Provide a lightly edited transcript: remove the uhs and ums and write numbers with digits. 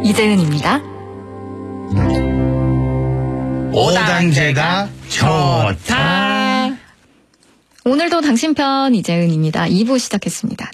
이재은입니다. 오당제가 좋다. 오늘도 당신 편 이재은입니다. 2부 시작했습니다.